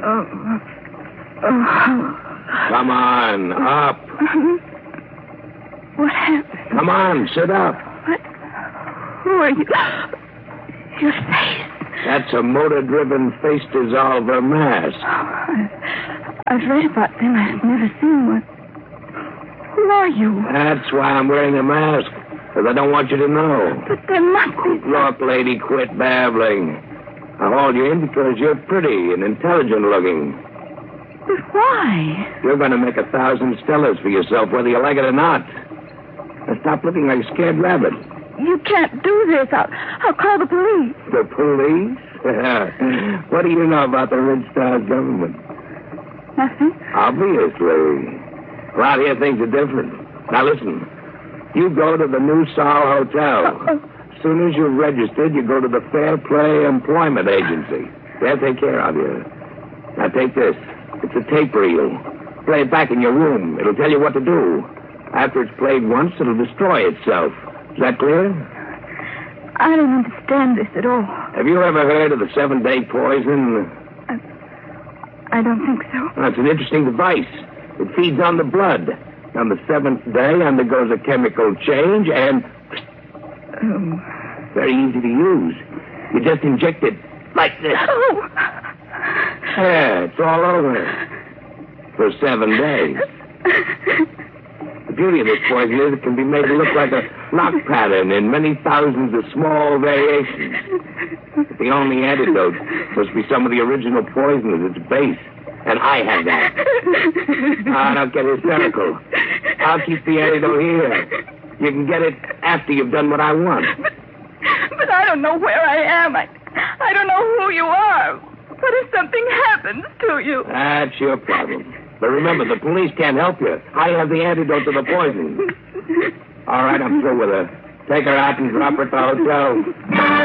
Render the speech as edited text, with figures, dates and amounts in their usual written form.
Come on, up. What happened? Come on, sit up. What? Who are you? Your face. That's a motor-driven face dissolver mask. I've read about them. I've never seen one. Who are you? That's why I'm wearing a mask, because I don't want you to know. But there must be... Look, lady, quit babbling. I hauled you in because you're pretty and intelligent-looking. But why? You're going to make 1,000 Stellas for yourself, whether you like it or not. Now stop looking like a scared rabbit. You can't do this. I'll call the police. The police? What do you know about the Red Star government? Nothing. Obviously. Around here, things are different. Now, listen. You go to the New Sol Hotel. As soon as you're registered, you go to the Fair Play Employment Agency. They'll take care of you. Now, take this. It's a tape reel. Play it back in your room. It'll tell you what to do. After it's played once, it'll destroy itself. Is that clear? I don't understand this at all. Have you ever heard of the 7-day poison? I don't think so. Well, it's an interesting device. It feeds on the blood. On the 7th day, undergoes a chemical change, and... very easy to use. You just inject it like this. Oh! Yeah, it's all over. For 7 days. The beauty of this poison is it can be made to look like a lock pattern in many thousands of small variations. But the only antidote must be some of the original poison at its base. And I have that. Don't get hysterical. I'll keep the antidote here. You can get it after you've done what I want. But I don't know where I am. I don't know who you are. What if something happens to you? That's your problem. But remember, the police can't help you. I have the antidote to the poison. All right, I'm through with her. Take her out and drop her at the hotel.